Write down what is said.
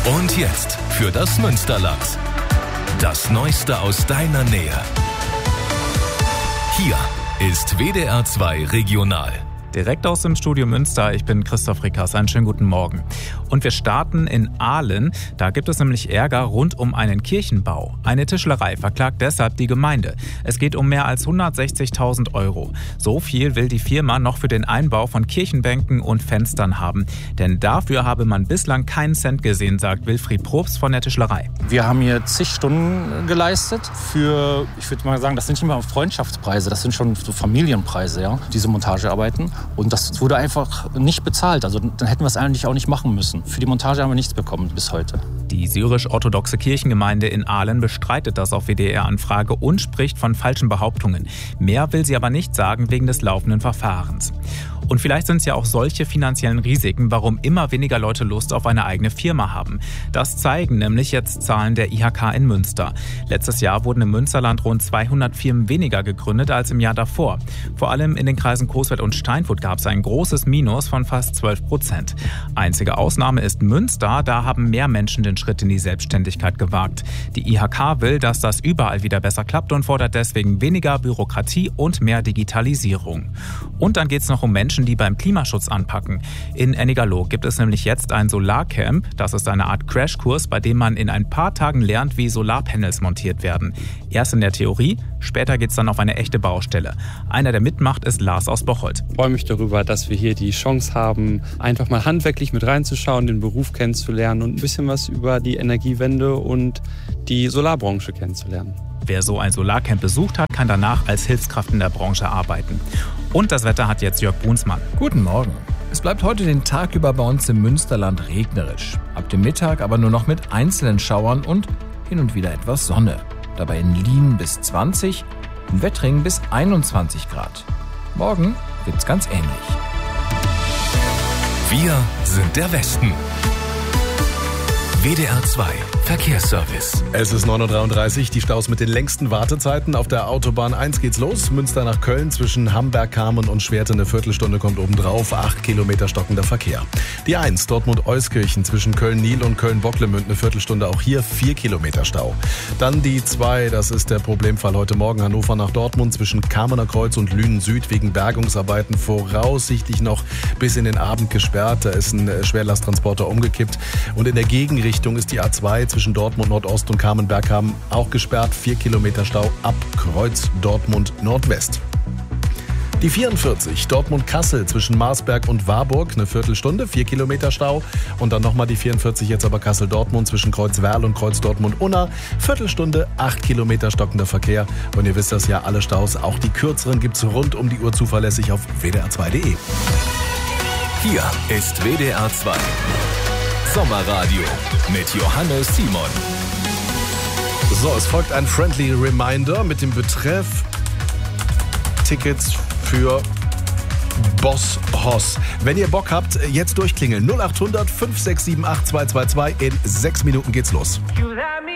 Und jetzt für das Münsterland. Das Neueste aus deiner Nähe. Hier ist WDR 2 Regional. Direkt aus dem Studio Münster, ich bin Christoph Rickers, einen schönen guten Morgen. Und wir starten in Ahlen, da gibt es nämlich Ärger rund um einen Kirchenbau. Eine Tischlerei verklagt deshalb die Gemeinde. Es geht um mehr als 160.000 €. So viel will die Firma noch für den Einbau von Kirchenbänken und Fenstern haben. Denn dafür habe man bislang keinen Cent gesehen, sagt Wilfried Probst von der Tischlerei. Wir haben hier zig Stunden geleistet für, ich würde mal sagen, das sind nicht mal Freundschaftspreise, das sind schon so Familienpreise, ja, diese Montagearbeiten. Und das wurde einfach nicht bezahlt. Also dann hätten wir es eigentlich auch nicht machen müssen. Für die Montage haben wir nichts bekommen bis heute. Die syrisch-orthodoxe Kirchengemeinde in Ahlen bestreitet das auf WDR-Anfrage und spricht von falschen Behauptungen. Mehr will sie aber nicht sagen wegen des laufenden Verfahrens. Und vielleicht sind es ja auch solche finanziellen Risiken, warum immer weniger Leute Lust auf eine eigene Firma haben. Das zeigen nämlich jetzt Zahlen der IHK in Münster. Letztes Jahr wurden im Münsterland rund 200 Firmen weniger gegründet als im Jahr davor. Vor allem in den Kreisen Coesfeld und Steinfurt gab es ein großes Minus von fast 12%. Einzige Ausnahme ist Münster, da haben mehr Menschen den Schritt in die Selbstständigkeit gewagt. Die IHK will, dass das überall wieder besser klappt und fordert deswegen weniger Bürokratie und mehr Digitalisierung. Und dann geht es noch um Menschen, die beim Klimaschutz anpacken. In Ennigerloh gibt es nämlich jetzt ein Solarcamp. Das ist eine Art Crashkurs, bei dem man in ein paar Tagen lernt, wie Solarpanels montiert werden. Erst in der Theorie, später geht es dann auf eine echte Baustelle. Einer, der mitmacht, ist Lars aus Bocholt. Ich freue mich darüber, dass wir hier die Chance haben, einfach mal handwerklich mit reinzuschauen, den Beruf kennenzulernen und ein bisschen was über die Energiewende und die Solarbranche kennenzulernen. Wer so ein Solarcamp besucht hat, kann danach als Hilfskraft in der Branche arbeiten. Und das Wetter hat jetzt Jörg Brunsmann. Guten Morgen. Es bleibt heute den Tag über bei uns im Münsterland regnerisch. Ab dem Mittag aber nur noch mit einzelnen Schauern und hin und wieder etwas Sonne. Dabei in Lien bis 20, in Wettringen bis 21 Grad. Morgen wird's ganz ähnlich. Wir sind der Westen. WDR 2 Verkehrsservice. Es ist 9.33 Uhr, die Staus mit den längsten Wartezeiten. Auf der Autobahn 1 geht's los. Münster nach Köln zwischen Hamberg, Kamen und Schwerte eine Viertelstunde kommt obendrauf. 8 Kilometer stockender Verkehr. Die 1 Dortmund-Euskirchen zwischen Köln-Niel und Köln-Bocklemünd eine Viertelstunde. Auch hier 4 Kilometer Stau. Dann die 2, das ist der Problemfall heute Morgen. Hannover nach Dortmund zwischen Kamener Kreuz und Lünen Süd wegen Bergungsarbeiten voraussichtlich noch bis in den Abend gesperrt. Da ist ein Schwerlasttransporter umgekippt. Und in der Gegenrichtung ist die A2 zwischen Dortmund Nordost und Kamen-Berghamen auch gesperrt. 4 Kilometer Stau ab Kreuz Dortmund Nordwest. Die 44 Dortmund-Kassel zwischen Marsberg und Warburg eine Viertelstunde, 4 Kilometer Stau. Und dann nochmal die 44 jetzt aber Kassel-Dortmund zwischen Kreuz Werl und Kreuz Dortmund-Unna. Viertelstunde, 8 Kilometer stockender Verkehr. Und ihr wisst das ja, alle Staus, auch die kürzeren, gibt's rund um die Uhr zuverlässig auf wdr2.de. Hier ist WDR 2 Sommerradio mit Johannes Simon. So, es folgt ein Friendly Reminder mit dem Betreff Tickets für Boss Hoss. Wenn ihr Bock habt, jetzt durchklingeln. 0800 5678 222. In 6 Minuten geht's los.